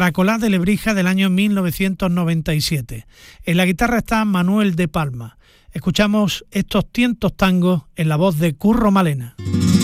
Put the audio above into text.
Caracolá de Lebrija del año 1997. En la guitarra está Manuel de Palma. Escuchamos estos tientos tangos en la voz de Curro Malena.